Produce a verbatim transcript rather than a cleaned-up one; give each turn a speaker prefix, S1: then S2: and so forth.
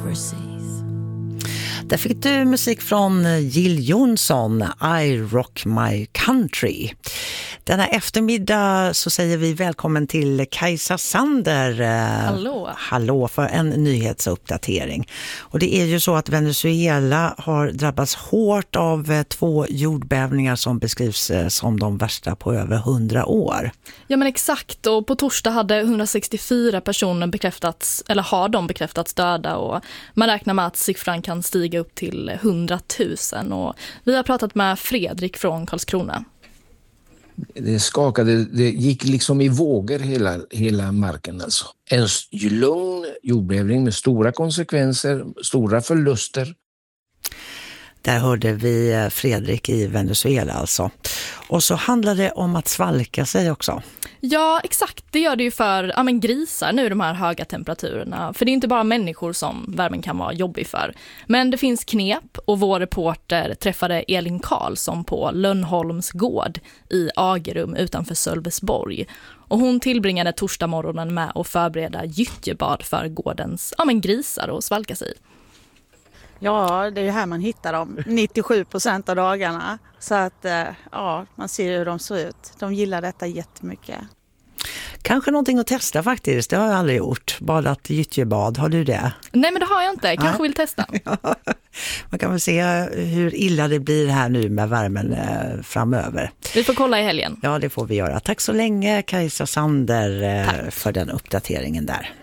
S1: overseas.
S2: Där fick du musik från Jill Johnson, I Rock My Country. Denna eftermiddag så säger vi välkommen till Kajsa Sander.
S1: Hallå.
S2: Hallå för en nyhetsuppdatering. Och det är ju så att Venezuela har drabbats hårt av två jordbävningar som beskrivs som de värsta på över hundra år.
S1: Ja men exakt, och på torsdag hade hundrasextiofyra personer bekräftats, eller har de bekräftats döda, och man räknar med att siffran kan stiga upp till hundratusen. Och vi har pratat med Fredrik från Karlskrona.
S3: Det skakade, det gick liksom i vågor hela, hela marken alltså. En lugn jordbävning med stora konsekvenser, stora förluster.
S2: Där hörde vi Fredrik i Venezuela alltså. Och så handlar det om att svalka sig också.
S1: Ja, exakt. Det gör det ju för ja, men grisar nu, de här höga temperaturerna. För det är inte bara människor som värmen kan vara jobbig för. Men det finns knep, och vår reporter träffade Elin Karlsson på Lönnholms gård i Agerum utanför Sölvesborg. Och hon tillbringade torsdag morgonen med att förbereda gyttjebad för gårdens ja, men grisar och svalka sig.
S4: Ja, det är ju här man hittar dem nittiosju procent av dagarna. Så att ja, man ser hur de ser ut. De gillar detta jättemycket.
S2: Kanske någonting att testa faktiskt. Det har jag aldrig gjort. Badat gyttjebad. Har du det?
S1: Nej, men det har jag inte. Kanske Nej. vill testa.
S2: Man kan väl se hur illa det blir här nu med värmen eh, framöver.
S1: Vi får kolla i helgen.
S2: Ja, det får vi göra. Tack så länge Kajsa Sander eh,
S1: Tack.
S2: för den uppdateringen där.